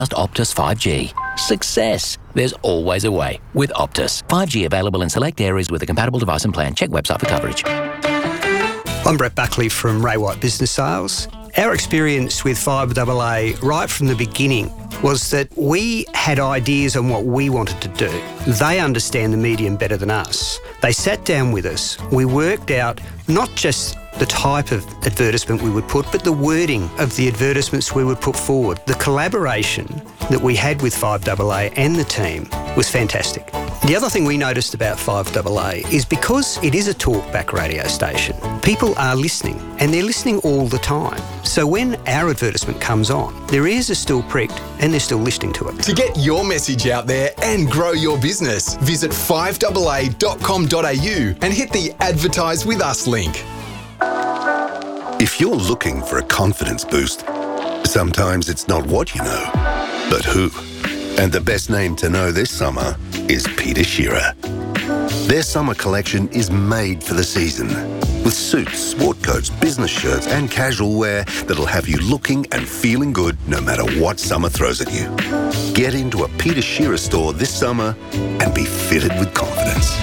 Optus 5G. Success! There's always a way with Optus. 5G available in select areas with a compatible device and plan. Check website for coverage. I'm Brett Buckley from Ray White Business Sales. Our experience with Fibre AA right from the beginning was that we had ideas on what we wanted to do. They understand the medium better than us. They sat down with us. We worked out not just the type of advertisement we would put, but the wording of the advertisements we would put forward. The collaboration that we had with 5AA and the team was fantastic. The other thing we noticed about 5AA is because it is a talkback radio station, people are listening, and they're listening all the time. So when our advertisement comes on, their ears are still pricked and they're still listening to it. To get your message out there and grow your business, visit 5AA.com.au and hit the Advertise With Us link. If you're looking for a confidence boost, sometimes it's not what you know, but who. And the best name to know this summer is Peter Shearer. Their summer collection is made for the season, with suits, sport coats, business shirts and casual wear that'll have you looking and feeling good no matter what summer throws at you. Get into a Peter Shearer store this summer and be fitted with confidence.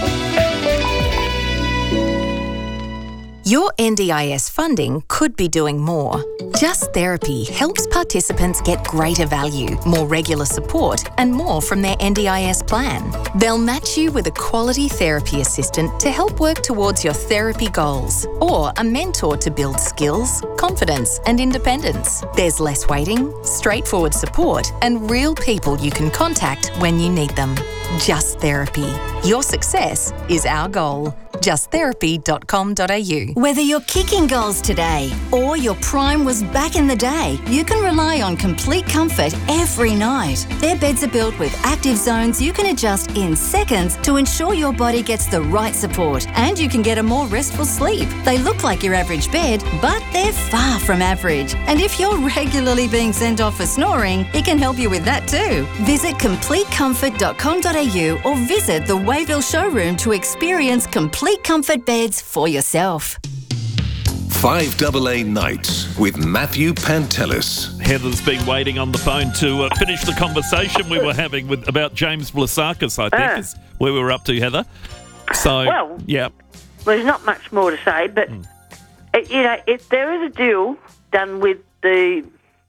Your NDIS funding could be doing more. Just Therapy helps participants get greater value, more regular support, and more from their NDIS plan. They'll match you with a quality therapy assistant to help work towards your therapy goals, or a mentor to build skills, confidence, and independence. There's less waiting, straightforward support, and real people you can contact when you need them. Just Therapy. Your success is our goal. justtherapy.com.au. Whether you're kicking goals today or your prime was back in the day, you can rely on Complete Comfort every night. Their beds are built with active zones you can adjust in seconds to ensure your body gets the right support and you can get a more restful sleep. They look like your average bed, but they're far from average. And if you're regularly being sent off for snoring, it can help you with that too. Visit CompleteComfort.com.au or visit the Wayville showroom to experience Complete Comfort beds for yourself. 5AA Nights with Matthew Pantelis. Heather's been waiting on the phone to finish the conversation we were having about James Blasakis, I think, is where we were up to, Heather. So, well, yeah. There's not much more to say, but, if there is a deal done with the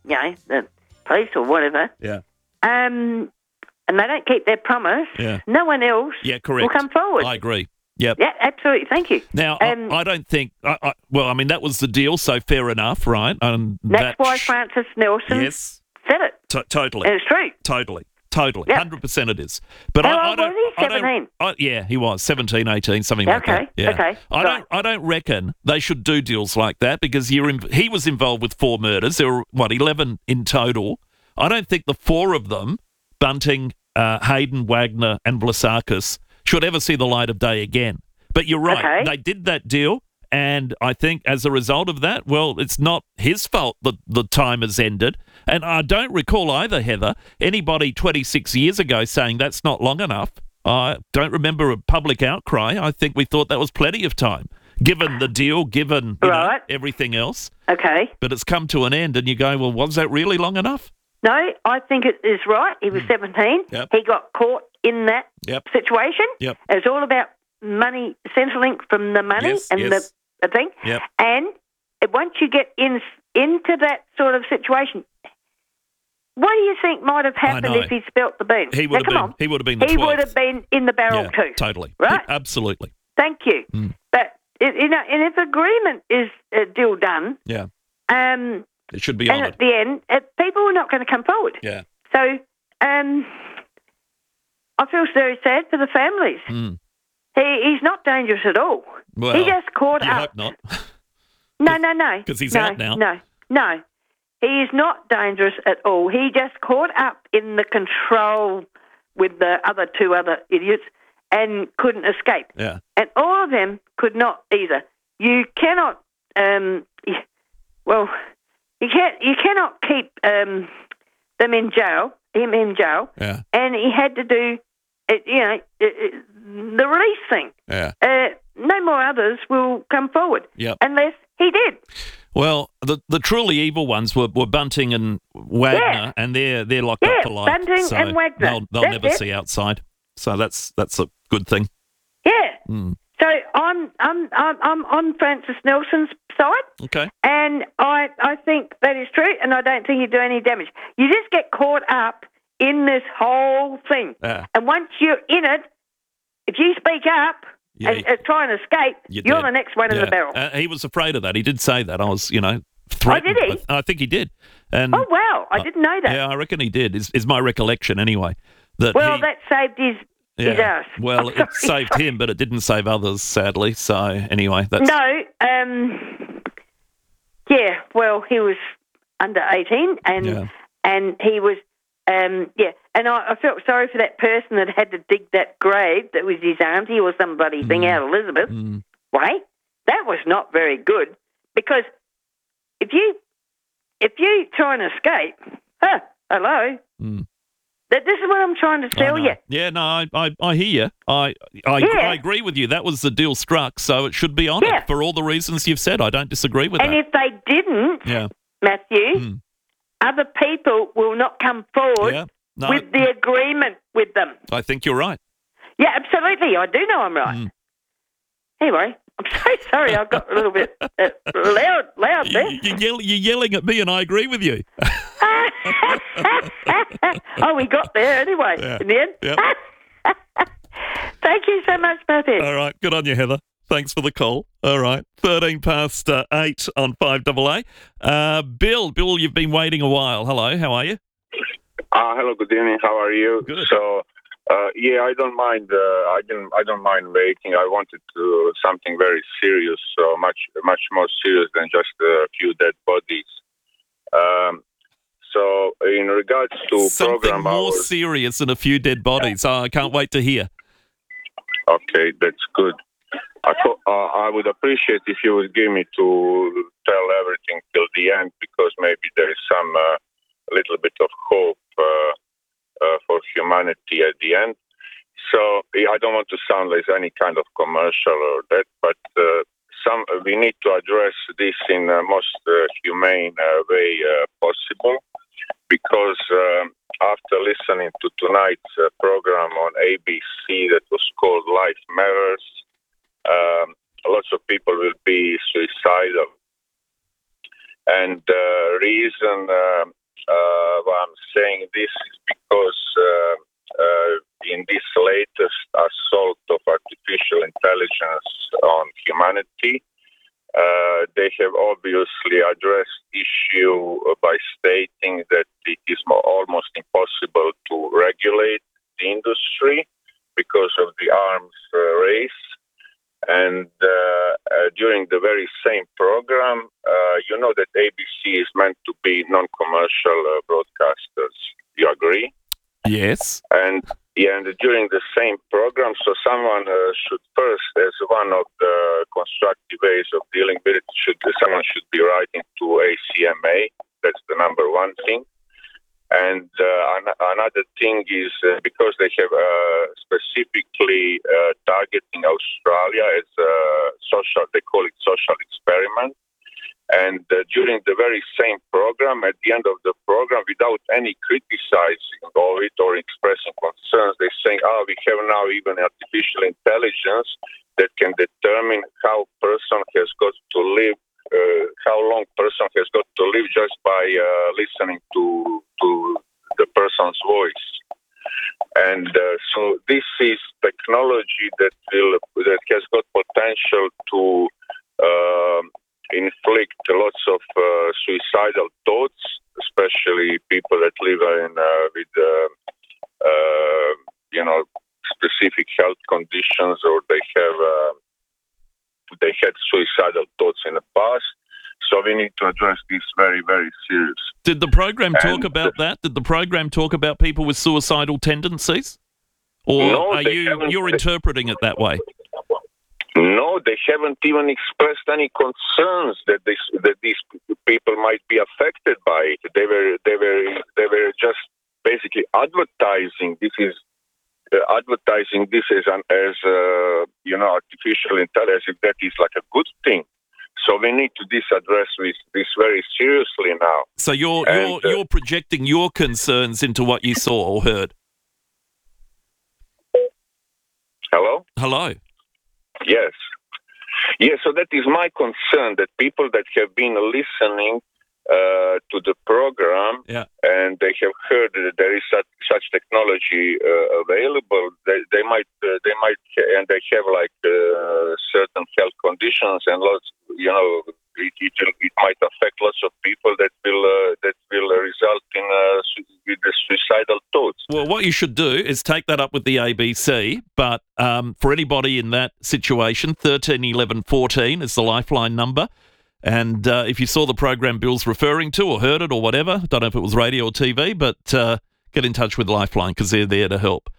police or whatever, and they don't keep their promise, no one else will come forward. I agree. Yep. Yeah, absolutely. Thank you. Now, I don't think... that was the deal, so fair enough, right? That's why Francis Nelson said it. Totally. And it's true. Totally. Yep. 100% it is. But How old was he? 17? He was. 17, 18, something like that. Yeah. Okay. I don't reckon they should do deals like that because he was involved with 4 murders. There were, 11 in total. I don't think the 4 of them, Bunting, Hayden, Wagner and Blasakis, should ever see the light of day again. But you're right. They did that deal, and I think as a result of that, it's not his fault that the time has ended. And I don't recall either, Heather, anybody 26 years ago saying that's not long enough. I don't remember a public outcry. I think we thought that was plenty of time, given the deal, given everything else. Okay. But it's come to an end, and you go, well, was that really long enough? No, I think it is right. He was 17. Yep. He got caught in that situation. Yep. It's all about money, Centrelink from the money the thing. Yep. And once you get into that sort of situation, what do you think might have happened if he'd spilt the beans? He would have been the 12th. He would have been in the barrel too. Totally. Right? Absolutely. Thank you. But, and if agreement is a deal done, it should be honoured. honoured. At the end, people are not going to come forward. Yeah. So, I feel very sad for the families. He's not dangerous at all. Well, he just caught you up. hope not. No. Because he's out now. No. He is not dangerous at all. He just caught up in the control with the two other idiots and couldn't escape. Yeah. And all of them could not either. You cannot. You cannot keep them in jail. Him in jail. Yeah. And he had to do, the release thing. Yeah. No more others will come forward. Yep. Unless he did. Well, the truly evil ones were Bunting and Wagner, and they're locked up for life. Bunting so and Wagner. They'll never see outside. So that's a good thing. Yeah. So I'm on Francis Nelson's side. Okay. And I think that is true, and I don't think you do any damage. You just get caught up in this whole thing. And once you're in it, if you speak up and try and escape, you're the next one in the barrel. He was afraid of that. He did say that. I was, threatened. Oh, did he? I think he did. And oh, wow. I didn't know that. Yeah, I reckon he did, is my recollection anyway. That saved his ass. Well, it saved him, but it didn't save others, sadly. So, anyway. No. Well, he was under 18 and he was, and I felt sorry for that person that had to dig that grave that was his auntie or somebody thing out, Elizabeth. Wait, that was not very good, because if you try and escape, hello. This is what I'm trying to tell you. Yeah, no, I hear you. I agree with you. That was the deal struck, so it should be honoured for all the reasons you've said. I don't disagree with that. And if they didn't, Matthew, other people will not come forward with the agreement with them. I think you're right. Yeah, absolutely. I do know I'm right. Anyway, I'm so sorry I got a little bit loud there. You're yelling at me and I agree with you. Oh, we got there anyway in the end. Yep. Thank you so much, Matthew. All right, good on you, Heather. Thanks for the call. All right, 13 past 8 on 5AA. Bill, you've been waiting a while. Hello, how are you? Hello, good evening. How are you? Good. So, I don't mind. I don't mind waiting. I wanted to something very serious, so much more serious than just a few dead bodies. So, in regards to something program more hours, serious than a few dead bodies. I can't wait to hear. Okay, that's good. I would appreciate if you would give me to tell everything till the end, because maybe there is some little bit of hope for humanity at the end. So I don't want to sound like any kind of commercial or that, but we need to address this in the most humane way possible, because after listening to tonight's program on ABC that was called Life Matters, lots of people will be suicidal. And the reason why I'm saying this is because in this latest assault of artificial intelligence on humanity, they have obviously addressed issue by stating that it is almost impossible to regulate the industry because of the arms race. And during the very same program, you know that ABC is meant to be non-commercial broadcasters. You agree? Yes. And during the same program, so someone should first, as one of the constructive ways of dealing with it, someone should be writing to ACMA. That's the number one thing. And another thing is because they have specifically targeting Australia as a social, they call it social experiment. And during the very same program, at the end of the program, without any criticizing of it or expressing concerns, they're saying, we have now even artificial intelligence that can determine how person has got to live, how long person has got to live just by listening to the person's voice. And so this is technology that has got potential to inflict lots of suicidal thoughts, especially people that live with specific health conditions, or they had suicidal thoughts in the past. So we need to address this very, very serious. Did the program talk about that? Did the program talk about people with suicidal tendencies? Or no, are you're interpreting it that way? No, they haven't even expressed any concerns that these people might be affected by it. They were just basically advertising. This is advertising this as artificial intelligence. That is like a good thing. So we need to address this very seriously now. So you're projecting your concerns into what you saw or heard. Hello? Hello. Yes. Yeah, so that is my concern, that people that have been listening to the program and they have heard that there is such technology available, they might and they have like certain health conditions and lots, it might affect lots of people that will result in with the suicidal thoughts. Well, what you should do is take that up with the ABC, but for anybody in that situation, 13 11 14 is the lifeline number. And if you saw the program Bill's referring to or heard it or whatever, don't know if it was radio or TV, but get in touch with Lifeline because they're there to help.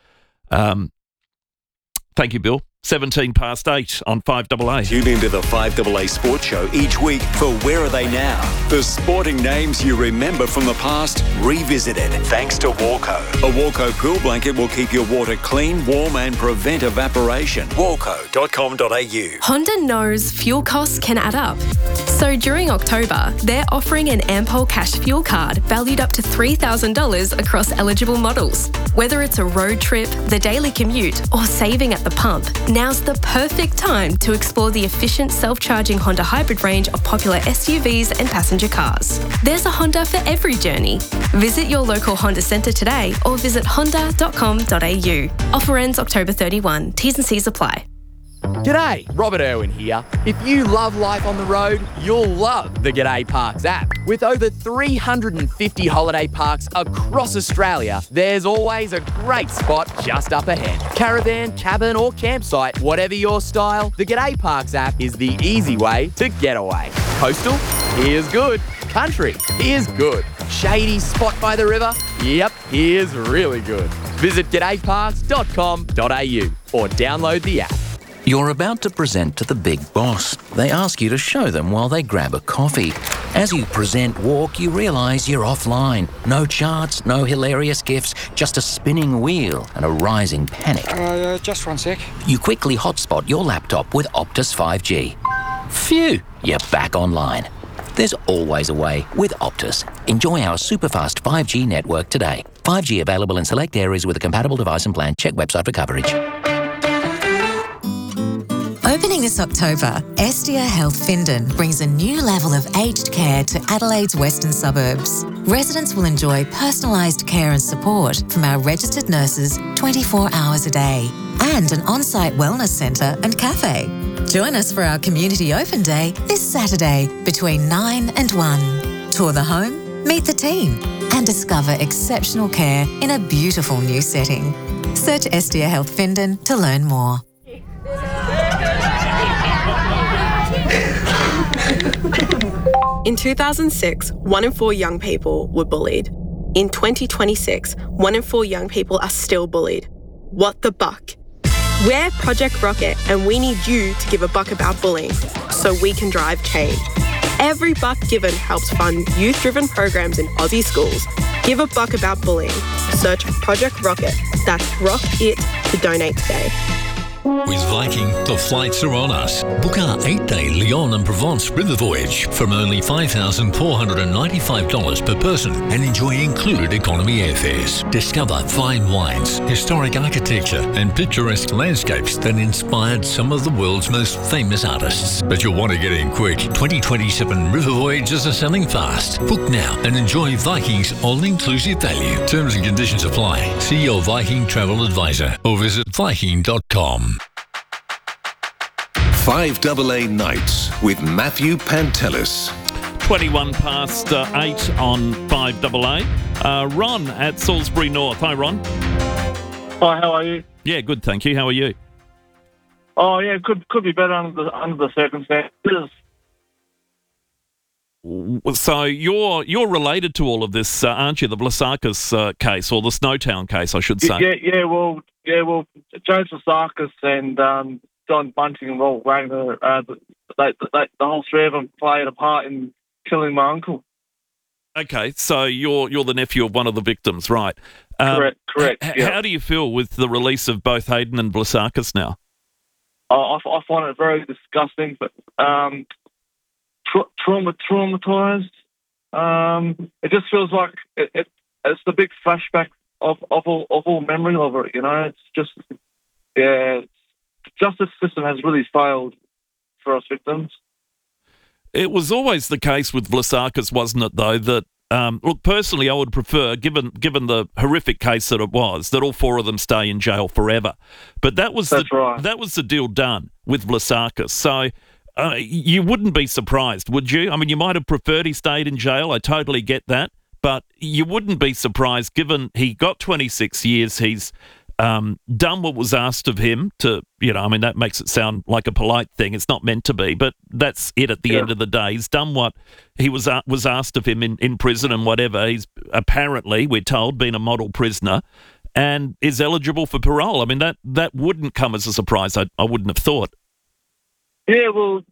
Thank you, Bill. 8:17 on 5AA. Tune into the 5AA Sports Show each week for Where Are They Now? The sporting names you remember from the past, revisited thanks to Walco. A Walco pool blanket will keep your water clean, warm and prevent evaporation. Walco.com.au. Honda knows fuel costs can add up. So during October, they're offering an Ampol Cash Fuel Card valued up to $3,000 across eligible models. Whether it's a road trip, the daily commute or saving at the pump, now's the perfect time to explore the efficient self-charging Honda hybrid range of popular SUVs and passenger cars. There's a Honda for every journey. Visit your local Honda centre today or visit honda.com.au. Offer ends October 31. T's and C's apply. G'day, Robert Irwin here. If you love life on the road, you'll love the G'day Parks app. With over 350 holiday parks across Australia, there's always a great spot just up ahead. Caravan, cabin or campsite, whatever your style, the G'day Parks app is the easy way to get away. Coastal? Here's good. Country? Here's good. Shady spot by the river? Yep, here's really good. Visit g'dayparks.com.au or download the app. You're about to present to the big boss. They ask you to show them while they grab a coffee. As you present walk, you realise you're offline. No charts, no hilarious gifs, just a spinning wheel and a rising panic. Just one sec. You quickly hotspot your laptop with Optus 5G. Phew, you're back online. There's always a way with Optus. Enjoy our super-fast 5G network today. 5G available in select areas with a compatible device and plan. Check website for coverage. Opening this October, Estia Health Findon brings a new level of aged care to Adelaide's western suburbs. Residents will enjoy personalised care and support from our registered nurses 24 hours a day and an on-site wellness centre and cafe. Join us for our Community Open Day this Saturday between 9 and 1. Tour the home, meet the team and discover exceptional care in a beautiful new setting. Search Estia Health Findon to learn more. In 2006, 1 in 4 young people were bullied. In 2026, 1 in 4 young people are still bullied. What the buck? We're Project Rocket and we need you to give a buck about bullying so we can drive change. Every buck given helps fund youth-driven programs in Aussie schools. Give a buck about bullying. Search Project Rocket. That's Rock It to donate today. With Viking, the flights are on us. Book our 8-day Lyon and Provence river voyage from only $5,495 per person and enjoy included economy airfares. Discover fine wines, historic architecture and picturesque landscapes that inspired some of the world's most famous artists. But you'll want to get in quick. 2027 river voyages are selling fast. Book now and enjoy Viking's all-inclusive value. Terms and conditions apply. See your Viking travel advisor or visit Viking.com. 5AA Nights with Matthew Pantelis. 21 past 8 on 5AA. Ron at Salisbury North. Hi, Ron. Hi, how are you? Yeah, good, thank you. How are you? Oh, yeah, could be better under the circumstances. So you're related to all of this, aren't you? The Blasakis case, or the Snowtown case, I should say. Yeah. Well, Joe Blasakis and John Bunting and Walt Wagner, the whole three of them played a part in killing my uncle. Okay, so you're the nephew of one of the victims, right? Correct. Yeah. How do you feel with the release of both Hayden and Blasakis now? I find it very disgusting, but traumatized. It just feels like it's the big flashback of all memory of it. It's just the justice system has really failed for us victims. It was always the case with Vlasakis, wasn't it, though, that, look, personally, I would prefer, given the horrific case that it was, that all four of them stay in jail forever. But that was the deal done with Vlasakis. So you wouldn't be surprised, would you? I mean, you might have preferred he stayed in jail. I totally get that. But you wouldn't be surprised, given he got 26 years, he's done what was asked of him to, that makes it sound like a polite thing. It's not meant to be, but that's it at the end of the day. He's done what he was asked of him in prison and whatever. He's apparently, we're told, been a model prisoner and is eligible for parole. I mean, that wouldn't come as a surprise, I wouldn't have thought. Yeah, well,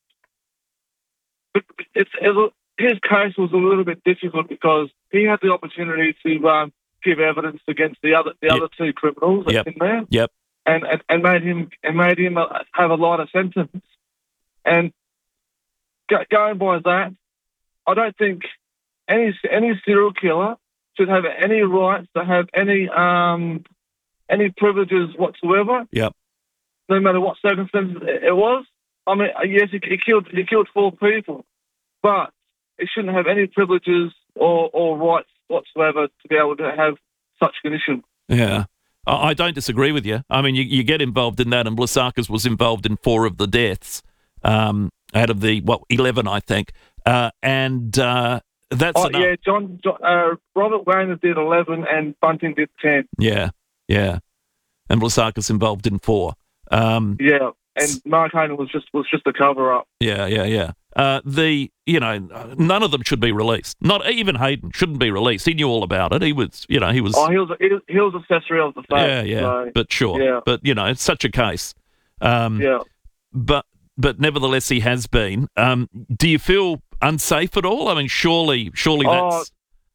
his case was a little bit difficult because he had the opportunity to give evidence against the other two criminals in there. Yep. And made him have a lighter sentence. And going by that, I don't think any serial killer should have any rights to have any privileges whatsoever. Yep. No matter what circumstances it was. I mean, yes, he killed 4 people, but he shouldn't have any privileges or rights whatsoever to be able to have such condition. Yeah. I don't disagree with you. I mean, you get involved in that, and Vlasakis was involved in 4 of the deaths out of the, 11, I think. That's enough. Yeah, John Robert Wagner did 11 and Bunting did 10. Yeah. And Vlasakis involved in 4. Yeah, and Mark Hayden was just a cover-up. Yeah. None of them should be released. Not even Hayden shouldn't be released. He knew all about it. He was. Oh, he was accessory of the fact. Yeah. So, but sure. Yeah. But it's such a case. But nevertheless, he has been. Do you feel unsafe at all? I mean, surely that's.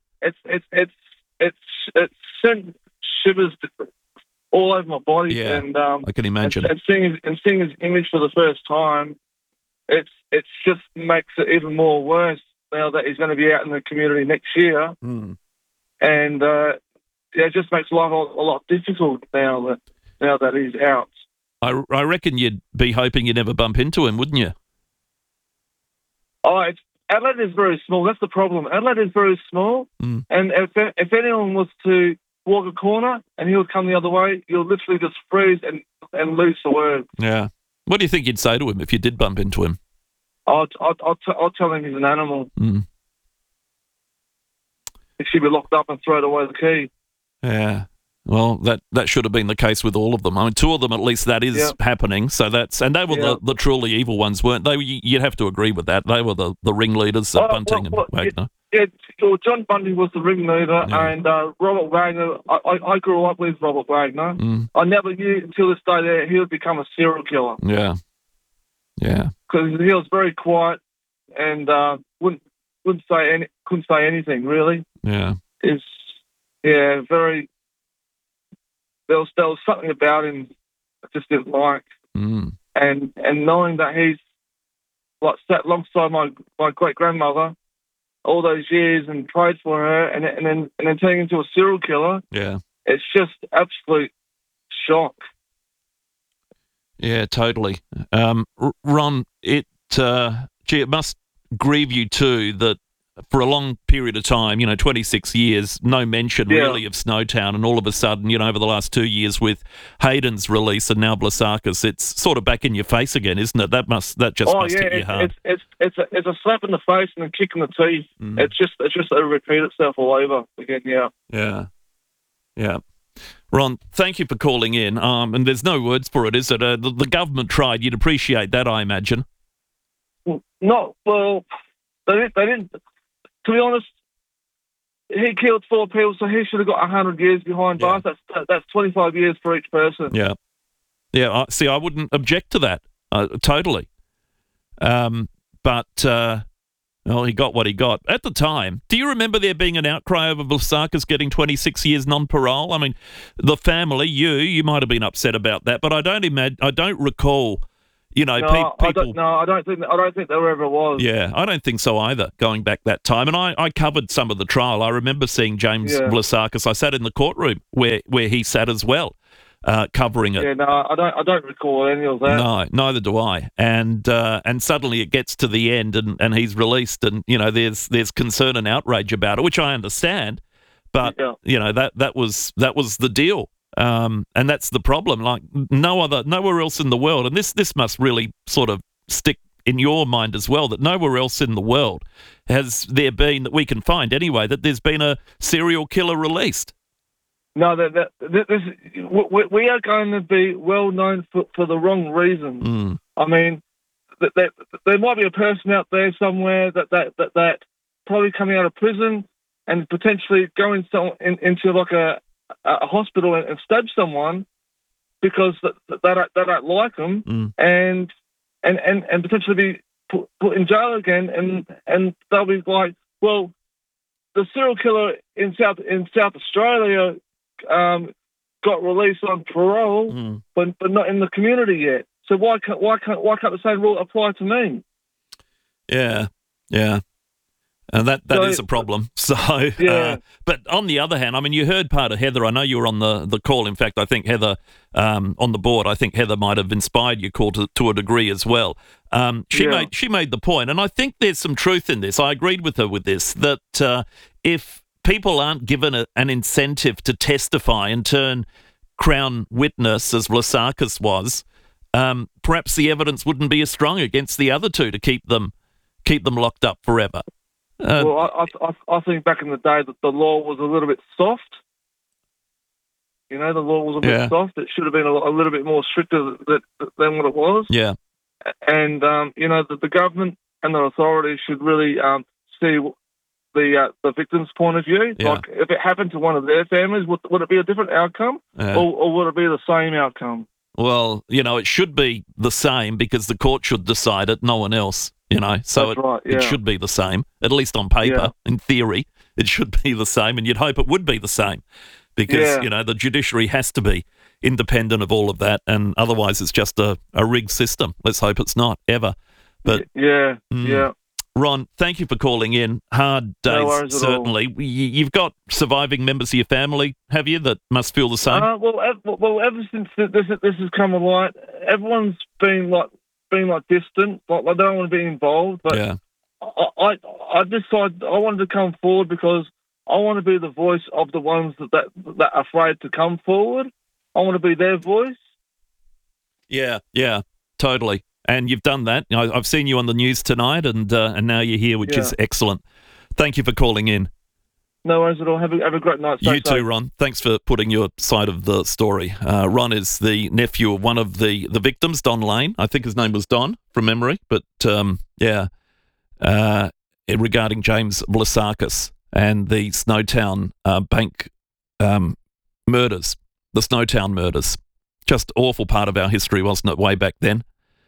It sent shivers all over my body. Yeah, and I can imagine. And seeing his image for the first time, it's just makes it even more worse now that he's going to be out in the community next year. Mm. And it just makes life a lot difficult now that he's out. I reckon you'd be hoping you never bump into him, wouldn't you? Adelaide is very small. That's the problem. Adelaide is very small, and if anyone was to walk a corner and he would come the other way, you'll literally just freeze and lose the word. Yeah. What do you think you'd say to him if you did bump into him? I'll tell him he's an animal. Mm. He should be locked up and thrown away the key. Yeah. Well, that should have been the case with all of them. I mean, 2 of them at least that is happening. So and they were the truly evil ones, weren't they? You'd have to agree with that. They were the ringleaders of Bunting and Wagner. Yeah, John Bunting was the ringleader, and Robert Wagner. I grew up with Robert Wagner. Mm. I never knew until this day that he would become a serial killer. Yeah. Because he was very quiet and couldn't say anything really. Yeah. Very. There was something about him I just didn't like. Mm. And knowing that he's sat alongside my great grandmother all those years and prayed for her, and then turning into a serial killer. Yeah, it's just absolute shock. Yeah, totally. Ron, it must grieve you too that for a long period of time, 26 years, no mention really of Snowtown, and all of a sudden, over the last 2 years with Hayden's release and now Vlasakis, it's sort of back in your face again, isn't it? That just must hit you hard. It's a slap in the face and a kick in the teeth. Mm. It's just to repeat itself all over again. Yeah. Ron, thank you for calling in. And there's no words for it, is it? The government tried. You'd appreciate that, I imagine. They didn't. To be honest, he killed 4 people, so he should have got 100 years behind bars. That's 25 years for each person. Yeah. See, I wouldn't object to that totally. But he got what he got at the time. Do you remember there being an outcry over Vlasakis getting 26 years non-parole? I mean, the family, you might have been upset about that, but I don't recall You know, No, people. I don't think there ever was. Yeah, I don't think so either, going back that time. And I covered some of the trial. I remember seeing James Vlasakis. I sat in the courtroom where he sat as well, covering it. Yeah, no, I don't recall any of that. No, neither do I. And suddenly it gets to the end and he's released, and, you know, there's concern and outrage about it, which I understand. But, you know, that was the deal. And that's the problem. Like nowhere else in the world, and this must really sort of stick in your mind as well, that nowhere else in the world has there been, that we can find anyway, that there's been a serial killer released. No, we are going to be well known for the wrong reasons. I mean, there might be a person out there somewhere that probably coming out of prison and potentially going into like a hospital and stab someone because they don't like them, and potentially be put in jail again, and they'll be like, well, the serial killer in South Australia got released on parole, but not in the community yet. So why can't the same rule apply to me? Yeah. And that is a problem. So, but on the other hand, I mean, you heard part of Heather. I know you were on the call. In fact, I think Heather on the board. I think Heather might have inspired your call to a degree as well. She made the point, and I think there's some truth in this. I agreed with her with this, that if people aren't given an incentive to testify and turn Crown witness, as Vlasakis was, perhaps the evidence wouldn't be as strong against the other two to keep them locked up forever. Well, I think back in the day that the law was a little bit soft. You know, the law was a bit soft. It should have been a little bit more stricter than what it was. Yeah. And, you know, the government and the authorities should really see the victim's point of view. Yeah. Like, if it happened to one of their families, would it be a different outcome? Or would it be the same outcome? Well, you know, it should be the same because the court should decide it, no one else. You know, so it should be the same, at least on paper. In theory, it should be the same, and you'd hope it would be the same because, you know, the judiciary has to be independent of all of that, and otherwise it's just a rigged system. Let's hope it's not, ever. But Ron, thank you for calling in. Hard days, no worries certainly. You've got surviving members of your family, have you, that must feel the same? Well, ever since this has come alight, everyone's been distant, like they don't want to be involved. But I decided I wanted to come forward because I want to be the voice of the ones that are afraid to come forward. I want to be their voice. Yeah, totally. And you've done that. I've seen you on the news tonight, and now you're here, which is excellent. Thank you for calling in. No worries at all. Have a great night. You too, Ron. Thanks for putting your side of the story. Ron is the nephew of one of the victims, Don Lane. I think his name was Don, from memory. But, regarding James Vlasakis and the Snowtown bank murders, the Snowtown murders. Just awful part of our history, wasn't it, way back then?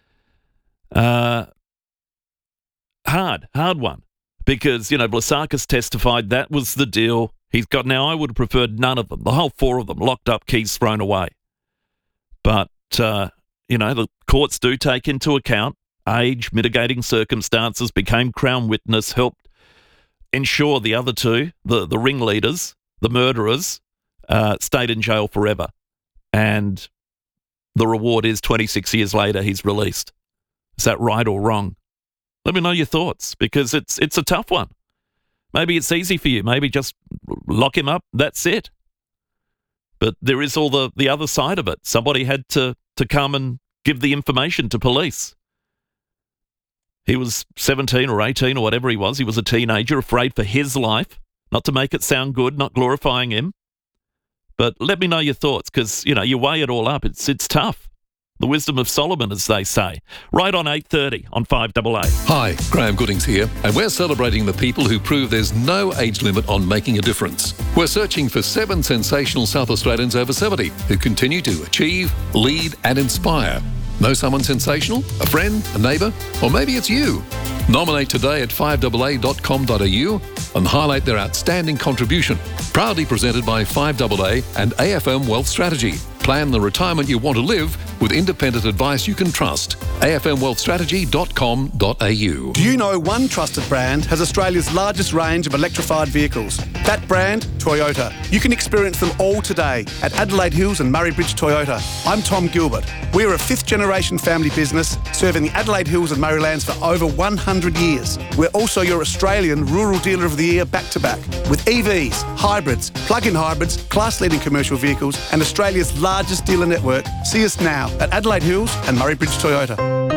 Hard one. Because, you know, Vlasakis testified that was the deal. He's got, now I would have preferred none of them, the whole four of them, locked up, keys thrown away. But, you know, the courts do take into account age, mitigating circumstances, became Crown witness, helped ensure the other two, the ringleaders, the murderers, stayed in jail forever. And the reward is 26 years later, he's released. Is that right or wrong? Let me know your thoughts, because it's a tough one. Maybe it's easy for you. Maybe just lock him up. That's it. But there is all the other side of it. Somebody had to come and give the information to police. He was 17 or 18 or whatever he was. He was a teenager, afraid for his life. Not to make it sound good, not glorifying him. But let me know your thoughts, because, you know, you weigh it all up. It's tough. The wisdom of Solomon, as they say. Right on 8:30 on 5AA. Hi, Graham Goodings here, and we're celebrating the people who prove there's no age limit on making a difference. We're searching for 7 sensational South Australians over 70 who continue to achieve, lead and inspire. Know someone sensational? A friend? A neighbour? Or maybe it's you? Nominate today at 5AA.com.au and highlight their outstanding contribution. Proudly presented by 5AA and AFM Wealth Strategy. Plan the retirement you want to live with independent advice you can trust. afmwealthstrategy.com.au. Do you know one trusted brand has Australia's largest range of electrified vehicles? That brand, Toyota. You can experience them all today at Adelaide Hills and Murray Bridge Toyota. I'm Tom Gilbert. We're a fifth-generation family business serving the Adelaide Hills and Murraylands for over 100 years. We're also your Australian Rural Dealer of the Year back-to-back with EVs, hybrids, plug-in hybrids, class-leading commercial vehicles and Australia's largest dealer network. See us now at Adelaide Hills and Murray Bridge Toyota.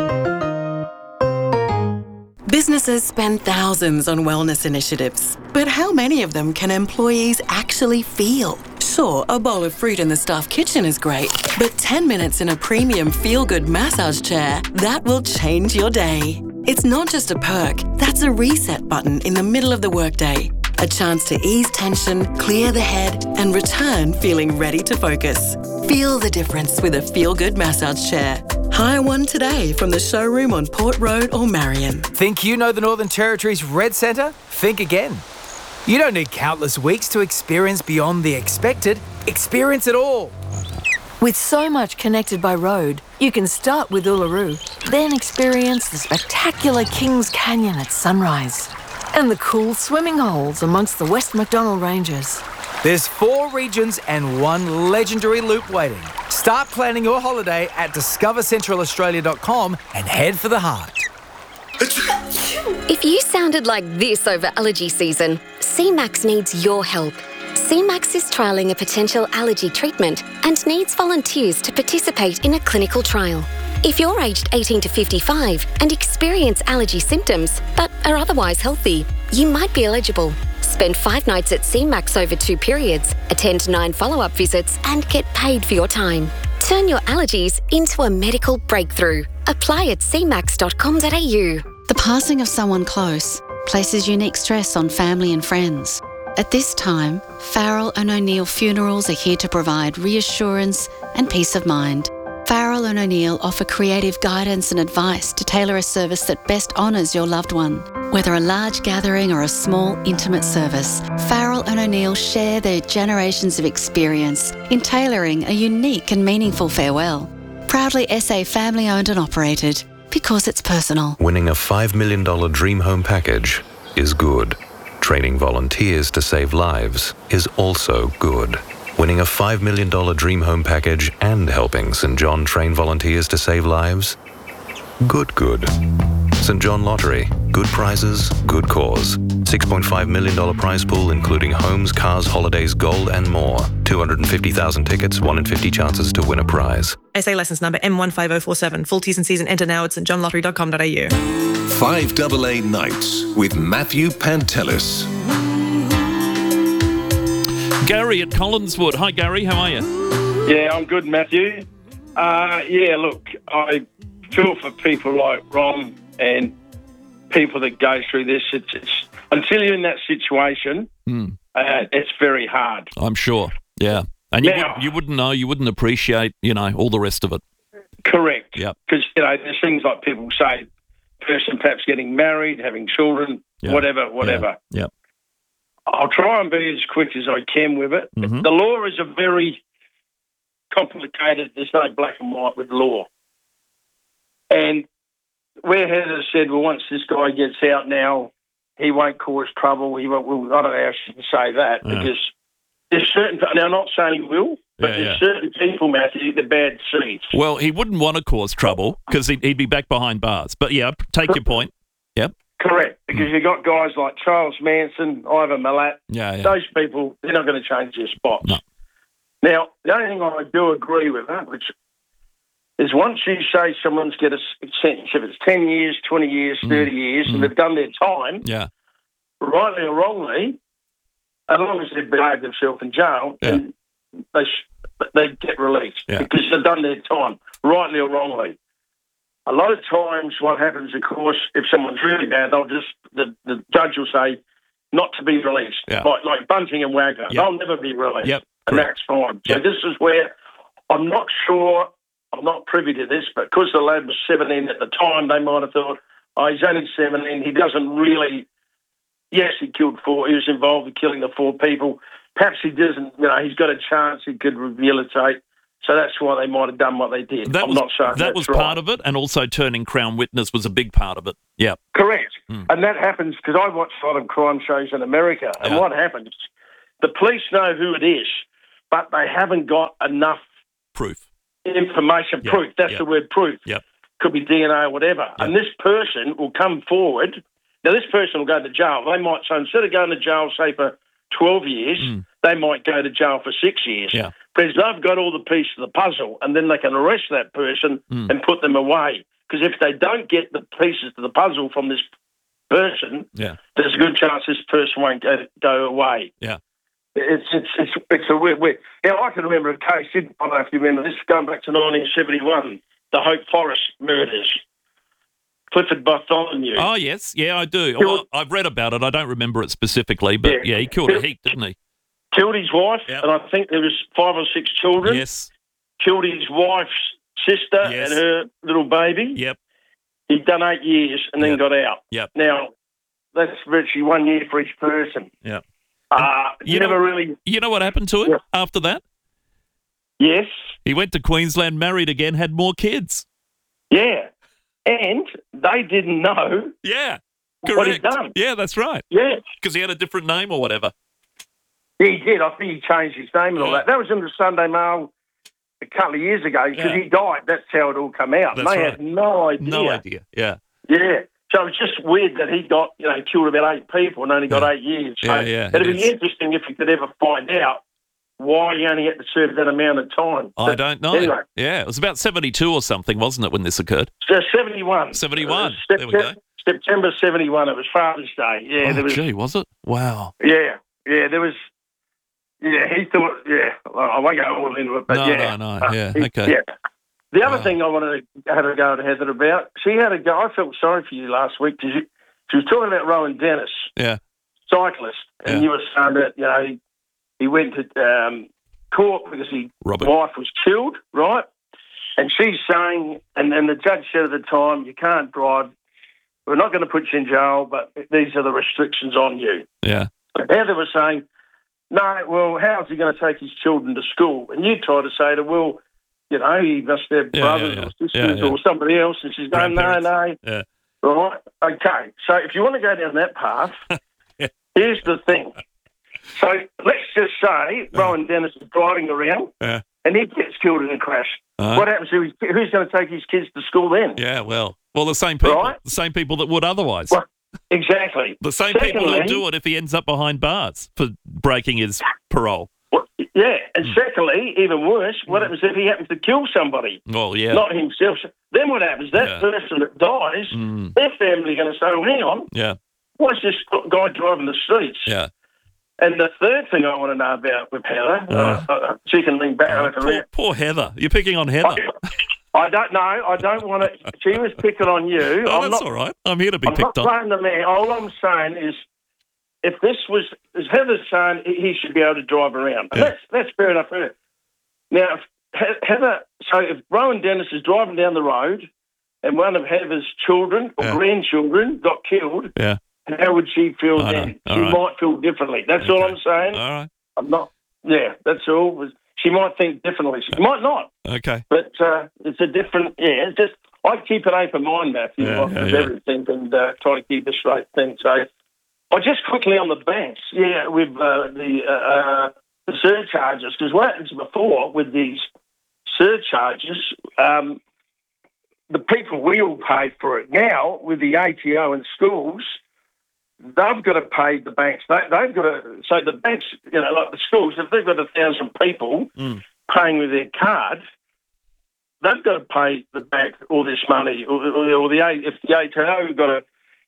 Businesses spend thousands on wellness initiatives, but how many of them can employees actually feel? Sure, a bowl of fruit in the staff kitchen is great, but 10 minutes in a premium feel-good massage chair, that will change your day. It's not just a perk, that's a reset button in the middle of the workday. A chance to ease tension, clear the head, and return feeling ready to focus. Feel the difference with a feel-good massage chair. Hire one today from the showroom on Port Road or Marion. Think you know the Northern Territory's Red Centre? Think again. You don't need countless weeks to experience beyond the expected. Experience it all. With so much connected by road, you can start with Uluru, then experience the spectacular Kings Canyon at sunrise and the cool swimming holes amongst the West MacDonnell Ranges. There's 4 regions and 1 legendary loop waiting. Start planning your holiday at discovercentralaustralia.com and head for the heart. If you sounded like this over allergy season, CMAX needs your help. CMAX is trialling a potential allergy treatment and needs volunteers to participate in a clinical trial. If you're aged 18 to 55 and experience allergy symptoms but are otherwise healthy, you might be eligible. Spend 5 nights at CMAX over 2 periods, attend 9 follow-up visits and get paid for your time. Turn your allergies into a medical breakthrough. Apply at cmax.com.au. The passing of someone close places unique stress on family and friends. At this time, Farrell & O'Neill Funerals are here to provide reassurance and peace of mind. Farrell & O'Neill offer creative guidance and advice to tailor a service that best honours your loved one. Whether a large gathering or a small, intimate service, Farrell & O'Neill share their generations of experience in tailoring a unique and meaningful farewell. Proudly SA family owned and operated, because it's personal. Winning a $5 million dream home package is good. Training volunteers to save lives is also good. Winning a $5 million dream home package and helping St John train volunteers to save lives? Good. St John Lottery. Good prizes, good cause. $6.5 million prize pool including homes, cars, holidays, gold and more. 250,000 tickets, 1 in 50 chances to win a prize. SA licence number M15047. Full T's and C's and enter now at stjohnlottery.com.au. 5AA Nights with Matthew Pantelis. Gary at Collinswood. Hi, Gary. How are you? Yeah, I'm good, Matthew. Look, I feel for people like Ron and people that go through this. It's until you're in that situation, it's very hard. I'm sure. Yeah. And you wouldn't know, you wouldn't appreciate, all the rest of it. Correct. Yeah. Because, there's things like people say, person perhaps getting married, having children, whatever. Yeah. I'll try and be as quick as I can with it. Mm-hmm. The law is a very complicated, there's no black and white with law. And where Heather said, well, once this guy gets out now, he won't cause trouble. He won't. Well, I don't know how she can say that because there's certain. Now, I'm not saying he will, but there's certain people, Matthew, the bad seeds. Well, he wouldn't want to cause trouble because he'd be back behind bars. But yeah, take your point. Yep. Correct, because you've got guys like Charles Manson, Ivan Milat. Yeah. Those people, they're not going to change their spots. No. Now, the only thing I do agree with that, which is once you say someone's get a sentence, if it's 10 years, 20 years, 30 years, and they've done their time, rightly or wrongly, as long as they've behaved themselves in jail, then they get released because they've done their time, rightly or wrongly. A lot of times what happens, of course, if someone's really bad, they'll just, the judge will say not to be released. Yeah. Like Bunting and Wagner, they'll never be released. Yep. And that's fine. So this is where I'm not sure, I'm not privy to this, but because the lad was 17 at the time, they might have thought, oh, he's only 17, he doesn't really, yes, he killed 4, he was involved in killing the 4 people. Perhaps he doesn't, he's got a chance he could rehabilitate. So that's why they might have done what they did. That I'm was, not saying that that's was right. part of it, and also turning Crown Witness was a big part of it. Yeah. Correct. And that happens because I watch a lot of crime shows in America, and what happens, the police know who it is, but they haven't got enough proof. Information, proof. That's the word, proof. Yep. Could be DNA or whatever. And this person will come forward. Now, this person will go to jail. They might, so instead of going to jail, say, for 12 years, they might go to jail for 6 years. Yeah. Because they've got all the pieces of the puzzle, and then they can arrest that person and put them away. Because if they don't get the pieces of the puzzle from this person, there's a good chance this person won't go away. Yeah. It's a weird. Now, I can remember a case, I don't know if you remember this, going back to 1971, the Hope Forest murders. Clifford Bartholomew. Oh, yes. Yeah, I do. Well, I've read about it. I don't remember it specifically, but he killed a heap, didn't he? Killed his wife, and I think there was 5 or 6 children. Yes. Killed his wife's sister and her little baby. Yep. He'd done 8 years and then got out. Yep. Now, that's virtually 1 year for each person. Yeah. You know what happened to him after that? Yes. He went to Queensland, married again, had more kids. Yeah. And they didn't know what he'd done. Yeah, that's right. Yeah. Because he had a different name or whatever. Yeah, he did. I think he changed his name and all that. That was in the Sunday Mail a couple of years ago because he died. That's how it all came out. That's and they right. had no idea. No idea, yeah. Yeah. So it was just weird that he got, killed about 8 people and only got 8 years. So it'd be interesting if you could ever find out why he only had to serve that amount of time. I don't know. Anyway. Yeah, it was about 72 or something, wasn't it, when this occurred? 71. 71. There we go. September 71. It was Father's Day. Yeah, there was. Gee, was it? Wow. Yeah, there was. Yeah, he thought. Yeah, well, I won't go all into it, but No. Yeah, okay. Yeah. The other thing I wanted to have a go at Heather about, she had a go. I felt sorry for you last week because she was talking about Rowan Dennis, cyclist, and you were saying that he went to court because his wife was killed, right? And she's saying, and the judge said at the time, you can't drive. We're not going to put you in jail, but these are the restrictions on you. Yeah. But Heather was saying, no, well, how's he going to take his children to school? And you tried to say to, well, he must have brothers or sisters or somebody else. And she's going, no. Yeah. Right? Okay. So if you want to go down that path, here's the thing. So let's just say Rowan Dennis is driving around and he gets killed in a crash. What happens to who's going to take his kids to school then? Yeah, well, the same people. Right? The same people that would otherwise. Well, exactly. The same people who'll do it if he ends up behind bars for breaking his parole. Well, yeah, and secondly, even worse, what happens if he happens to kill somebody? Well, yeah. Not himself. Then what happens? That person that dies, their family are going to say, well, hang on, what's this guy driving the streets? Yeah. And the third thing I want to know about with Heather, she can lean back over Poor Heather. You're picking on Heather. I don't know. I don't want to. She was picking on you. Oh, that's all right. I'm here to be picked on. I'm not blaming the man. All I'm saying is, if this was, as Heather's saying, he should be able to drive around. And that's fair enough. Now, if Heather, so if Rowan Dennis is driving down the road and one of Heather's children or grandchildren got killed, how would she feel then? She might feel differently. That's all I'm saying. All right. I'm not. Yeah, that's all. She might think differently. She might not. Okay. But it's a different. Yeah, it's just I keep an open mind, Matthew, of everything, and try to keep a straight thing. So, just quickly on the banks. Yeah, with the surcharges, because what happens before with these surcharges, the people we all pay for it now with the ATO in schools. They've got to pay the banks. They've got to. So the banks, like the schools, if they've got 1,000 people paying with their card, they've got to pay the bank all this money. Or if the ATO got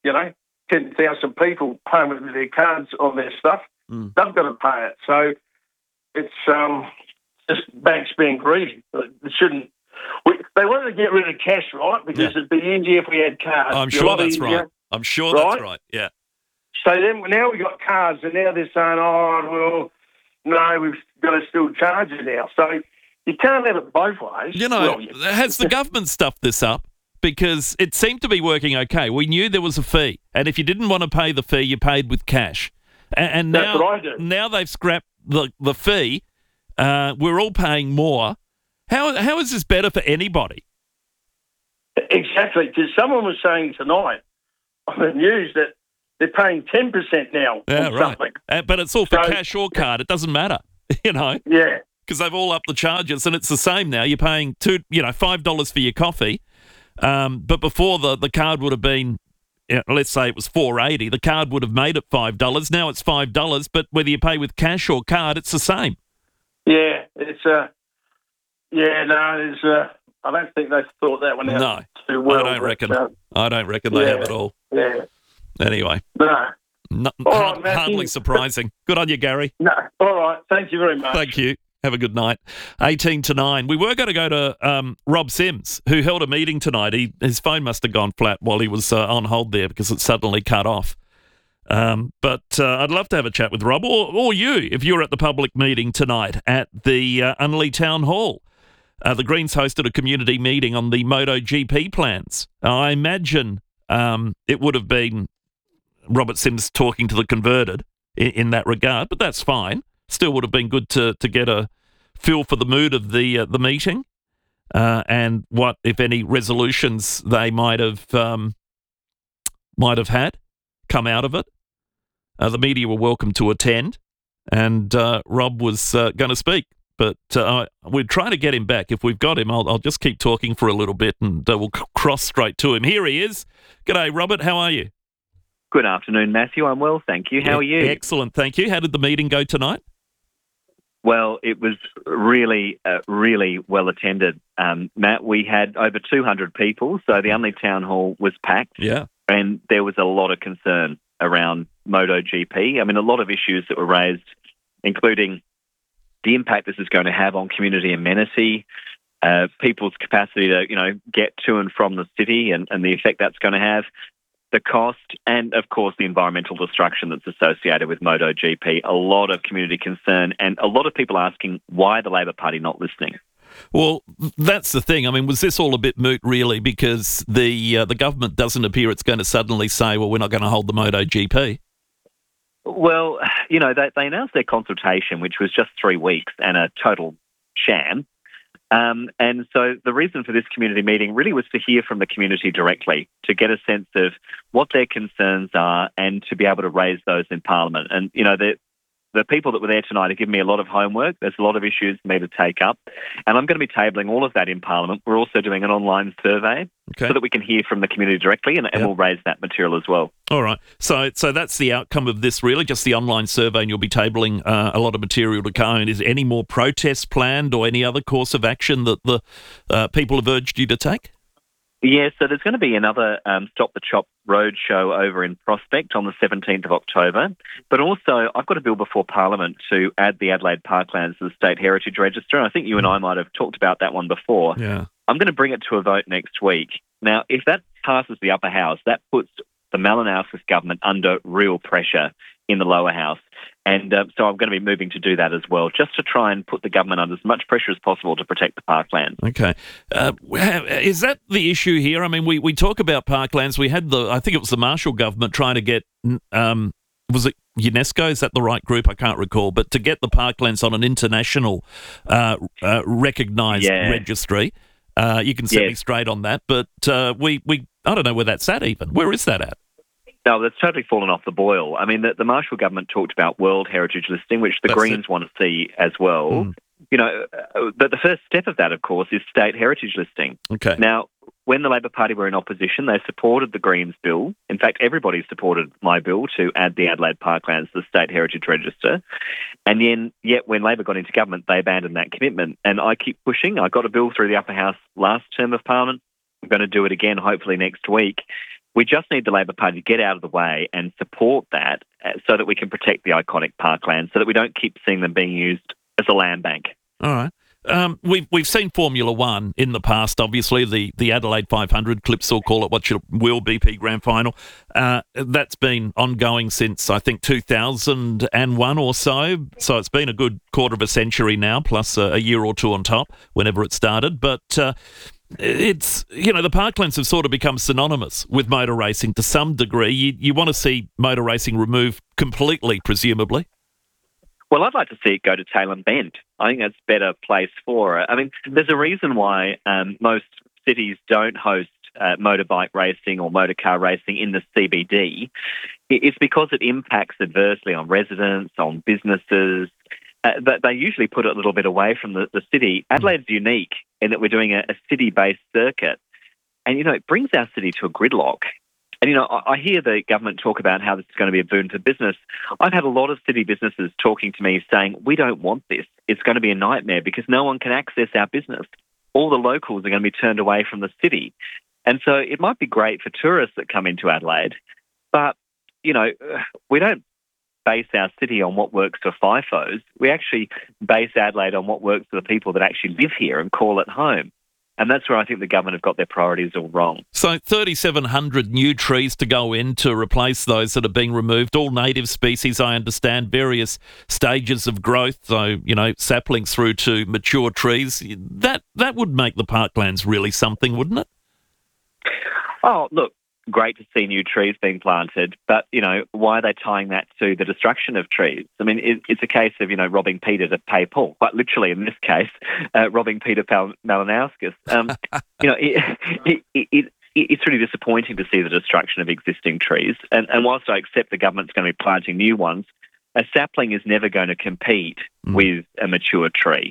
10,000 people paying with their cards on their stuff, they've got to pay it. So it's just banks being greedy. It shouldn't. They wanted to get rid of cash, right? Because it'd be easier if we had cards. I'm sure that's right. I'm sure that's right. Yeah. So then now we've got cards, and now they're saying, oh, well, no, we've got to still charge it now. So you can't have it both ways. Has the government stuffed this up? Because it seemed to be working okay. We knew there was a fee, and if you didn't want to pay the fee, you paid with cash. And now, that's what I do. Now they've scrapped the fee. We're all paying more. How is this better for anybody? Exactly, because someone was saying tonight on the news that they're paying 10% now on something. But it's all for cash or card. It doesn't matter, you know. Yeah. Because they've all upped the charges, and it's the same now. You're paying $5 for your coffee, but before the card would have been, let's say it was $4.80. The card would have made it $5. Now it's $5, but whether you pay with cash or card, it's the same. Yeah, it's I don't think they thought that one out too well. I don't reckon they have at all. Yeah. Anyway. No. Hardly surprising. Good on you, Gary. No. All right. Thank you very much. Thank you. Have a good night. 18 to 9. We were going to go to Rob Sims, who held a meeting tonight. His phone must have gone flat while he was on hold there because it suddenly cut off. But I'd love to have a chat with Rob, or you, if you're at the public meeting tonight at the Unley Town Hall. The Greens hosted a community meeting on the MotoGP plans. I imagine it would have been Robert Sims talking to the converted in that regard, but that's fine. Still would have been good to get a feel for the mood of the meeting and what, if any, resolutions they might have had come out of it. The media were welcome to attend, and Rob was going to speak. But we're trying to get him back. If we've got him, I'll just keep talking for a little bit and we'll cross straight to him. Here he is. G'day, Robert. How are you? Good afternoon, Matthew. I'm well, thank you. How are you? Excellent, thank you. How did the meeting go tonight? Well, it was really, really well attended, Matt. We had over 200 people, so the Unley Town Hall was packed. Yeah. And there was a lot of concern around MotoGP. I mean, a lot of issues that were raised, including the impact this is going to have on community amenity, people's capacity to, get to and from the city and the effect that's going to have, the cost, and, of course, the environmental destruction that's associated with MotoGP. A lot of community concern and a lot of people asking why the Labor Party not listening. Well, that's the thing. I mean, was this all a bit moot, really, because the government doesn't appear it's going to suddenly say, well, we're not going to hold the MotoGP? Well, they announced their consultation, which was just 3 weeks and a total sham. And so the reason for this community meeting really was to hear from the community directly, to get a sense of what their concerns are and to be able to raise those in Parliament. And, the people that were there tonight have given me a lot of homework. There's a lot of issues for me to take up. And I'm going to be tabling all of that in Parliament. We're also doing an online survey so that we can hear from the community directly and we'll raise that material as well. All right. So that's the outcome of this, really, just the online survey, and you'll be tabling a lot of material to go. And is any more protests planned or any other course of action that the people have urged you to take? Yeah, so there's going to be another Stop the Chop road show over in Prospect on the 17th of October. But also, I've got a bill before Parliament to add the Adelaide Parklands to the State Heritage Register. I think you and I might have talked about that one before. Yeah. I'm going to bring it to a vote next week. Now, if that passes the upper house, that puts the Malinowskis government under real pressure in the lower house. And so I'm going to be moving to do that as well, just to try and put the government under as much pressure as possible to protect the parkland. Okay. Is that the issue here? I mean, we talk about parklands. We had I think it was the Marshall government trying to get, was it UNESCO? Is that the right group? I can't recall. But to get the parklands on an international recognised registry. You can set me straight on that. But I don't know where that's at even. Where is that at? No, that's totally fallen off the boil. I mean, the Marshall government talked about World Heritage listing, which the Greens want to see as well. But the first step of that, of course, is state heritage listing. Okay. Now, when the Labor Party were in opposition, they supported the Greens bill. In fact, everybody supported my bill to add the Adelaide Parklands to the State Heritage Register. And yet when Labor got into government, they abandoned that commitment. And I keep pushing. I got a bill through the upper house last term of Parliament. I'm going to do it again, hopefully next week. We just need the Labor Party to get out of the way and support that so that we can protect the iconic parklands, so that we don't keep seeing them being used as a land bank. All right. We've seen Formula One in the past, obviously, the Adelaide 500, Clipsal call it what you will, BP Grand Final. That's been ongoing since, I think, 2001 or so. So it's been a good quarter of a century now, plus a year or two on top, whenever it started. But it's, the parklands have sort of become synonymous with motor racing to some degree. You want to see motor racing removed completely, presumably? Well, I'd like to see it go to Tailem Bend. I think that's a better place for it. I mean, there's a reason why most cities don't host motorbike racing or motor car racing in the CBD. It's because it impacts adversely on residents, on businesses. But they usually put it a little bit away from the city. Adelaide's unique in that we're doing a city-based circuit. And, it brings our city to a gridlock. And, I hear the government talk about how this is going to be a boon to business. I've had a lot of city businesses talking to me saying, we don't want this. It's going to be a nightmare because no one can access our business. All the locals are going to be turned away from the city. And so it might be great for tourists that come into Adelaide, but, we don't base our city on what works for FIFOs. We actually base Adelaide on what works for the people that actually live here and call it home. And that's where I think the government have got their priorities all wrong. So 3,700 new trees to go in to replace those that are being removed, all native species, I understand, various stages of growth, so, saplings through to mature trees. That would make the parklands really something, wouldn't it? Oh, look, great to see new trees being planted, but, why are they tying that to the destruction of trees? I mean, it's a case of, robbing Peter to pay Paul. Quite literally, in this case, robbing Peter Malinauskas. It's really disappointing to see the destruction of existing trees. And whilst I accept the government's going to be planting new ones, a sapling is never going to compete with a mature tree.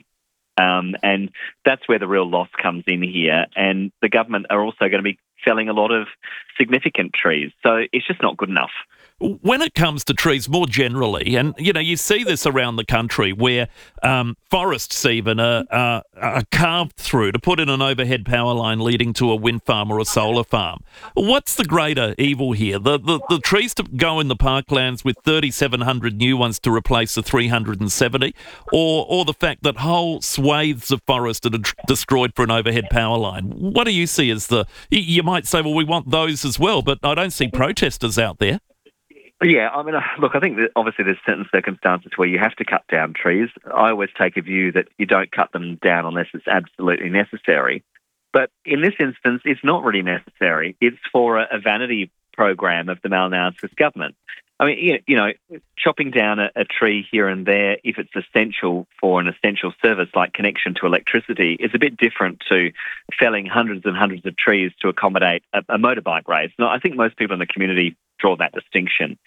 And that's where the real loss comes in here. And the government are also going to be felling a lot of significant trees. So it's just not good enough. When it comes to trees more generally, and, you see this around the country where forests even are carved through to put in an overhead power line leading to a wind farm or a solar farm. What's the greater evil here? The trees to go in the parklands with 3,700 new ones to replace the 370, or the fact that whole swathes of forest are destroyed for an overhead power line? What do you see as you might say, well, we want those as well, but I don't see protesters out there. Yeah, I mean, look, I think that obviously there's certain circumstances where you have to cut down trees. I always take a view that you don't cut them down unless it's absolutely necessary. But in this instance, it's not really necessary. It's for a vanity program of the Malinauskas government. I mean, chopping down a tree here and there, if it's essential for an essential service like connection to electricity, is a bit different to felling hundreds and hundreds of trees to accommodate a motorbike race. Now, I think most people in the community draw that distinction,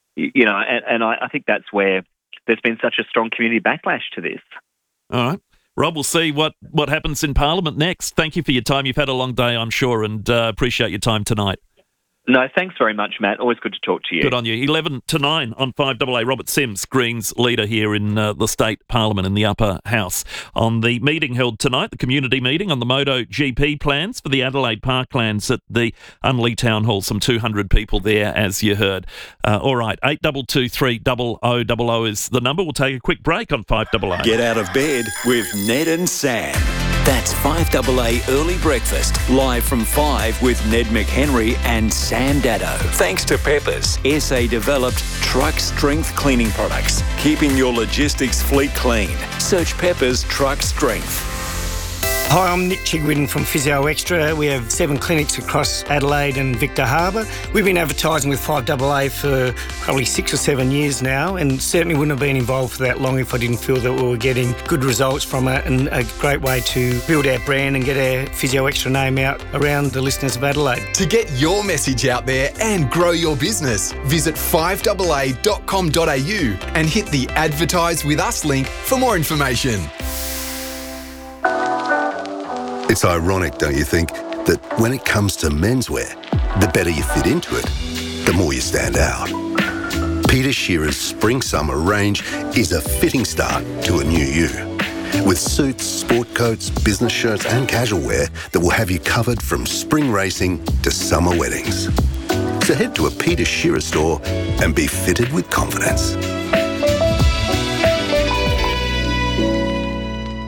and I think that's where there's been such a strong community backlash to this. All right. Rob, we'll see what happens in Parliament next. Thank you for your time. You've had a long day, I'm sure, and appreciate your time tonight. No, thanks very much, Matt. Always good to talk to you. Good on you. 11 to 9 on 5AA. Robert Sims, Greens leader here in the state parliament in the upper house. On the meeting held tonight, the community meeting on the MotoGP plans for the Adelaide Parklands at the Unley Town Hall. Some 200 people there, as you heard. All right, 8223 0000 is the number. We'll take a quick break on 5AA. Get out of bed with Ned and Sam. That's 5AA Early Breakfast, live from 5 with Ned McHenry and Sam Daddo. Thanks to Peppers, SA-developed truck strength cleaning products, keeping your logistics fleet clean. Search Peppers Truck Strength. Hi, I'm Nick Chigwin from Physio Extra. We have 7 clinics across Adelaide and Victor Harbour. We've been advertising with 5AA for probably 6 or 7 years now, and certainly wouldn't have been involved for that long if I didn't feel that we were getting good results from it, and a great way to build our brand and get our Physio Extra name out around the listeners of Adelaide. To get your message out there and grow your business, visit 5AA.com.au and hit the Advertise With Us link for more information. It's ironic, don't you think, that when it comes to menswear, the better you fit into it, the more you stand out. Peter Shearer's Spring-Summer range is a fitting start to a new you. With suits, sport coats, business shirts and casual wear that will have you covered from spring racing to summer weddings. So head to a Peter Shearer store and be fitted with confidence.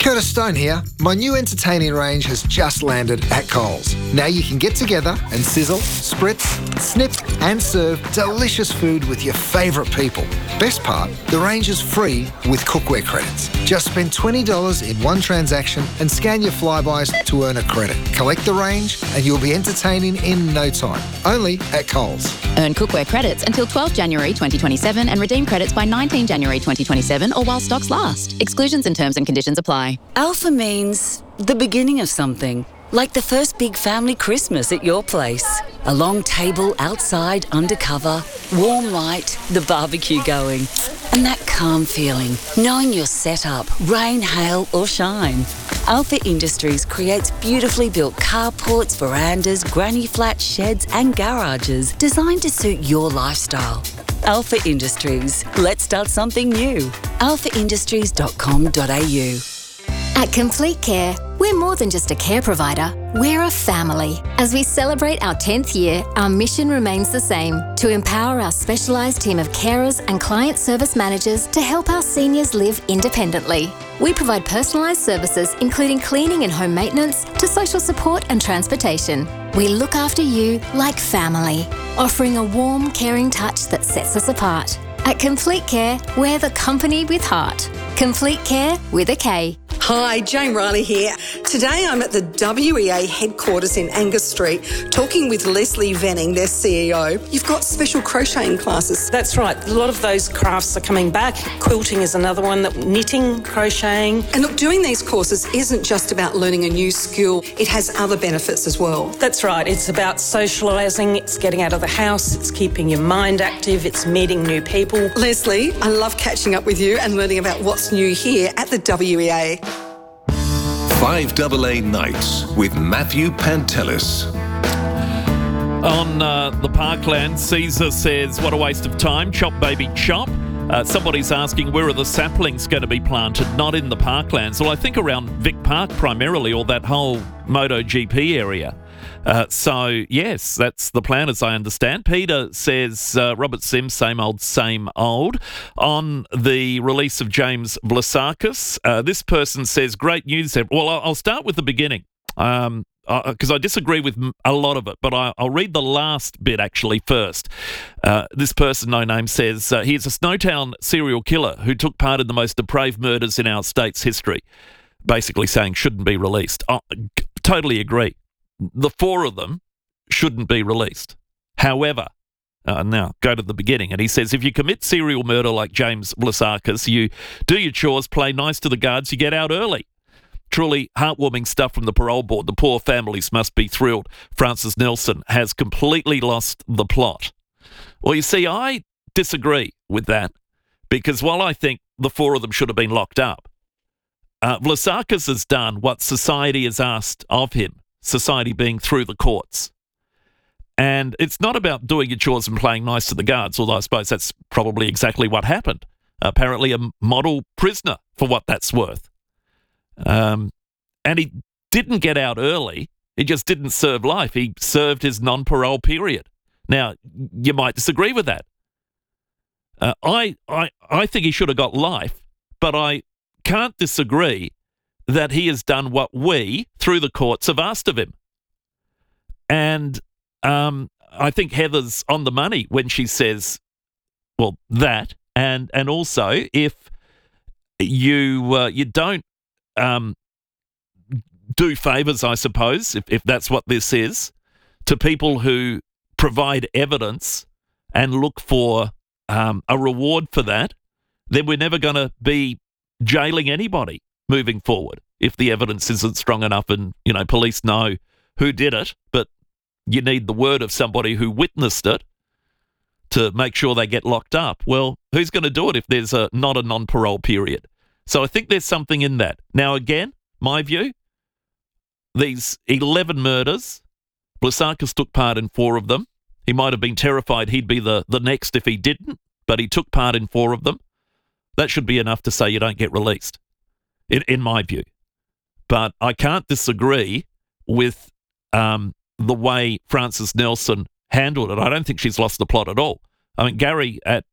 Curtis Stone here. My new entertaining range has just landed at Coles. Now you can get together and sizzle, spritz, snip and serve delicious food with your favourite people. Best part, the range is free with cookware credits. Just spend $20 in one transaction and scan your Flybys to earn a credit. Collect the range and you'll be entertaining in no time. Only at Coles. Earn cookware credits until 12 January 2027 and redeem credits by 19 January 2027 or while stocks last. Exclusions and terms and conditions apply. Alpha means the beginning of something. Like the first big family Christmas at your place. A long table outside, undercover, warm light, the barbecue going. And that calm feeling, knowing you're set up, rain, hail or shine. Alpha Industries creates beautifully built carports, verandas, granny flat sheds and garages designed to suit your lifestyle. Alpha Industries. Let's start something new. alphaindustries.com.au. At Complete Care, we're more than just a care provider, we're a family. As we celebrate our 10th year, our mission remains the same, to empower our specialised team of carers and client service managers to help our seniors live independently. We provide personalised services including cleaning and home maintenance to social support and transportation. We look after you like family, offering a warm, caring touch that sets us apart. At Complete Care, we're the company with heart. Complete Care with a K. Hi, Jane Riley here. Today I'm at the WEA headquarters in Angus Street talking with Leslie Venning, their CEO. You've got special crocheting classes. That's right. A lot of those crafts are coming back. Quilting is another one, knitting, crocheting. And look, doing these courses isn't just about learning a new skill. It has other benefits as well. That's right. It's about socialising, it's getting out of the house, it's keeping your mind active, it's meeting new people. Leslie, I love catching up with you and learning about what's new here at the WEA. 5AA Nights with Matthew Pantelis. On the Parkland, Caesar says, what a waste of time. Chop, baby, chop. Somebody's asking, where are the saplings going to be planted? Not in the Parklands. Well, I think around Vic Park primarily, or that whole MotoGP area. So, yes, that's the plan as I understand. Peter says, Robert Sims, same old, same old. On the release of James Vlasakis, this person says, great news. Well, I'll start with the beginning because I disagree with a lot of it, but I'll read the last bit actually first. This person, no name, says, he's a Snowtown serial killer who took part in the most depraved murders in our state's history, basically saying shouldn't be released. Totally agree. The four of them shouldn't be released. However, now go to the beginning, and he says, if you commit serial murder like James Vlasakis, you do your chores, play nice to the guards, you get out early. Truly heartwarming stuff from the parole board. The poor families must be thrilled. Francis Nelson has completely lost the plot. Well, you see, I disagree with that, because while I think the four of them should have been locked up, Vlasakis has done what society has asked of him. Society being through the courts. And it's not about doing your chores and playing nice to the guards, although I suppose that's probably exactly what happened. Apparently a model prisoner for what that's worth. And he didn't get out early. He just didn't serve life. He served his non-parole period. Now, you might disagree with that. I think he should have got life, but I can't disagree that he has done what we, through the courts, have asked of him. And I think Heather's on the money when she says, well, that, and also if you don't do favours, I suppose, if that's what this is, to people who provide evidence and look for a reward for that, then we're never going to be jailing anybody moving forward if the evidence isn't strong enough and, police know who did it, but you need the word of somebody who witnessed it to make sure they get locked up. Well, who's going to do it if there's not a non-parole period? So I think there's something in that. Now, again, my view, these 11 murders, Vlasakis took part in 4 of them. He might have been terrified he'd be the next if he didn't, but he took part in 4 of them. That should be enough to say you don't get released, in my view. But I can't disagree with the way Francis Nelson handled it. I don't think she's lost the plot at all. I mean, Gary at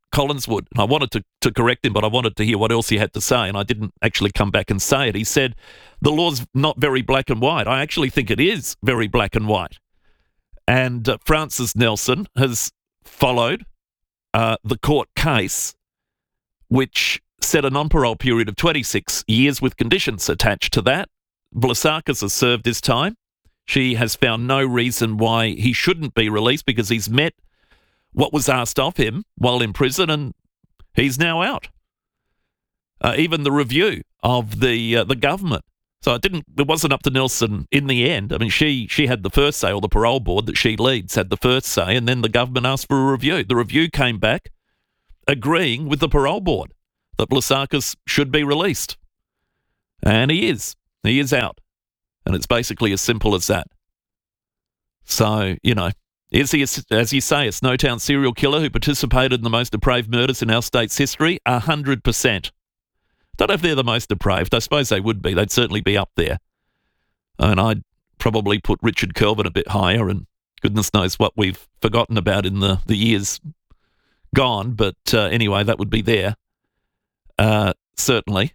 Collinswood. I wanted to correct him, but I wanted to hear what else he had to say, and I didn't actually come back and say it. He said, the law's not very black and white. I actually think it is very black and white. And Francis Nelson has followed the court case, which set a non-parole period of 26 years with conditions attached to that. Vlasakis has served his time. She has found no reason why he shouldn't be released because he's met what was asked of him while in prison, and he's now out. Even the review of the government. So it wasn't up to Nelson in the end. I mean, she had the first say, or the parole board that she leads had the first say, and then the government asked for a review. The review came back agreeing with the parole board that Vlasakis should be released. And he is. He is out. And it's basically as simple as that. So, is he, as you say, a Snowtown serial killer who participated in the most depraved murders in our state's history? 100%. Don't know if they're the most depraved. I suppose they would be. They'd certainly be up there. And I'd probably put Richard Kelvin a bit higher, and goodness knows what we've forgotten about in the years gone. But anyway, that would be there. Certainly.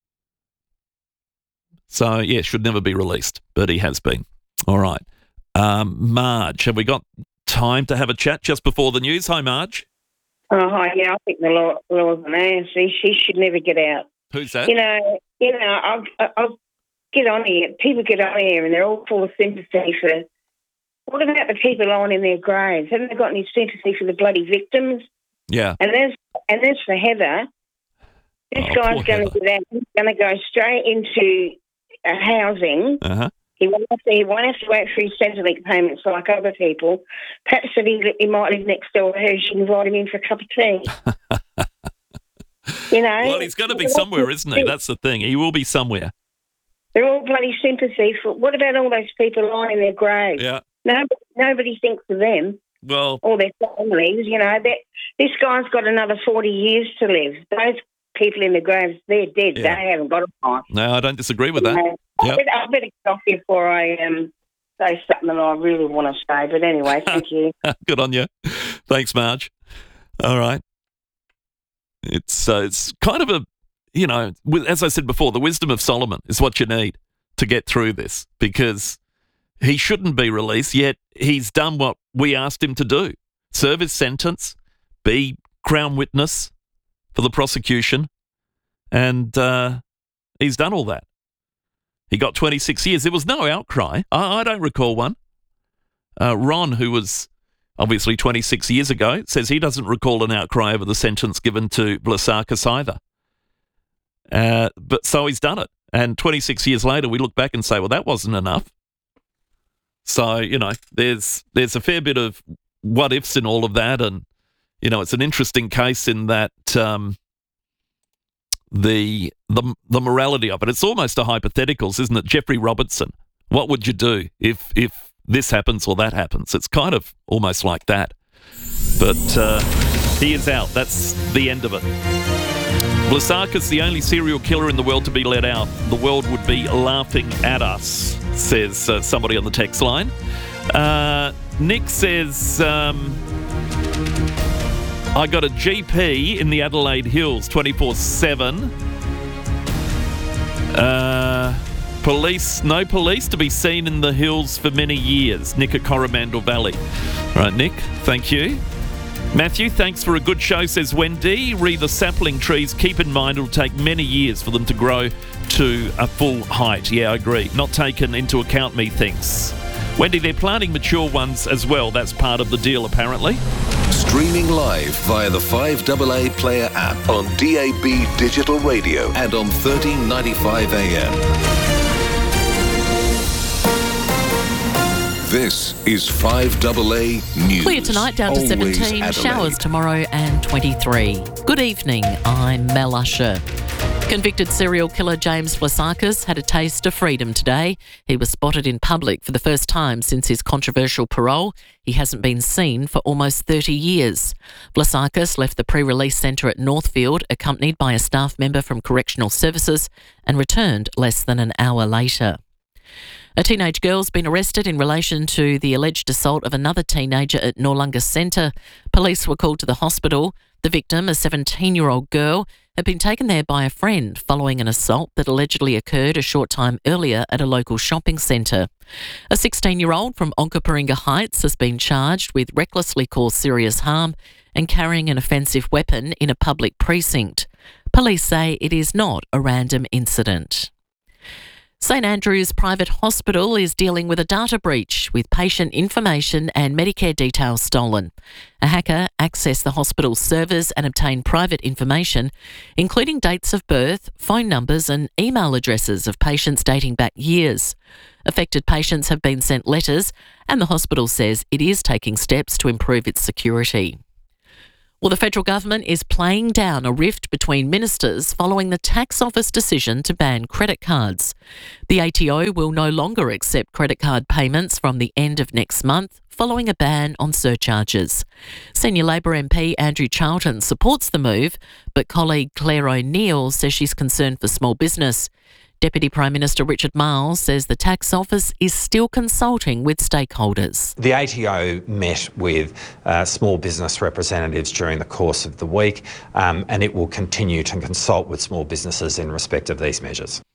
So, yeah, should never be released, but he has been. All right. Marge, have we got time to have a chat just before the news? Hi, Marge. Oh, hi. Yeah, I think the law's an ass. She should never get out. Who's that? I'll get on here. People get on here and they're all full of sympathy for... What about the people lying in their graves? Haven't they got any sympathy for the bloody victims? Yeah. And there's for Heather. This guy's going to get out. He's going to go straight into housing. Uh-huh. He won't have to wait for his Centrelink payments like other people. Perhaps if he might live next door to her, she can invite him in for a cup of tea. Well, he's going to be somewhere, isn't he? That's the thing. He will be somewhere. They're all bloody sympathy for... What about all those people lying in their graves? Yeah. Nobody thinks of them. Well... Or their families, This guy's got another 40 years to live. Those people in the graves, they're dead. Yeah. They haven't got a life. No, I don't disagree with that. I better get off before I say something that I really want to say. But anyway, thank you. Good on you. Thanks, Marge. All right. It's kind of a, as I said before, the wisdom of Solomon is what you need to get through this, because he shouldn't be released, yet he's done what we asked him to do. Serve his sentence, be Crown witness for the prosecution, and he's done all that. He got 26 years. There was no outcry. I don't recall one. Ron, who was obviously 26 years ago, says he doesn't recall an outcry over the sentence given to Vlasakis either. But so he's done it. And 26 years later, we look back and say, well, that wasn't enough. So, there's a fair bit of what ifs in all of that. And, it's an interesting case in that the morality of it. It's almost a hypotheticals, isn't it? Jeffrey Robertson, what would you do if this happens or that happens? It's kind of almost like that. But he is out. That's the end of it. Vlasakis, the only serial killer in the world to be let out. The world would be laughing at us, says somebody on the text line. Nick says, I got a GP in the Adelaide Hills 24/7. No police to be seen in the hills for many years. Nick at Coromandel Valley. All right, Nick, thank you. Matthew, thanks for a good show, says Wendy. Re the sapling trees, keep in mind it'll take many years for them to grow to a full height. Yeah, I agree. Not taken into account, methinks. Wendy, they're planting mature ones as well. That's part of the deal, apparently. Streaming live via the 5AA Player app on DAB Digital Radio and on 1395 AM. This is 5AA News. Clear tonight, down to 17. Adelaide. Showers tomorrow and 23. Good evening, I'm Mel Usher. Convicted serial killer James Vlasakis had a taste of freedom today. He was spotted in public for the first time since his controversial parole. He hasn't been seen for almost 30 years. Vlasakis left the pre-release centre at Northfield, accompanied by a staff member from Correctional Services, and returned less than an hour later. A teenage girl's been arrested in relation to the alleged assault of another teenager at Noarlunga Centre. Police were called to the hospital. The victim, a 17-year-old girl, had been taken there by a friend following an assault that allegedly occurred a short time earlier at a local shopping centre. A 16-year-old from Onkaparinga Heights has been charged with recklessly caused serious harm and carrying an offensive weapon in a public precinct. Police say it is not a random incident. St Andrew's Private Hospital is dealing with a data breach with patient information and Medicare details stolen. A hacker accessed the hospital's servers and obtained private information, including dates of birth, phone numbers and email addresses of patients dating back years. Affected patients have been sent letters and the hospital says it is taking steps to improve its security. Well, the federal government is playing down a rift between ministers following the tax office decision to ban credit cards. The ATO will no longer accept credit card payments from the end of next month, following a ban on surcharges. Senior Labor MP Andrew Charlton supports the move, but colleague Claire O'Neill says she's concerned for small business. Deputy Prime Minister Richard Marles says the tax office is still consulting with stakeholders. The ATO met with small business representatives during the course of the week, and it will continue to consult with small businesses in respect of these measures.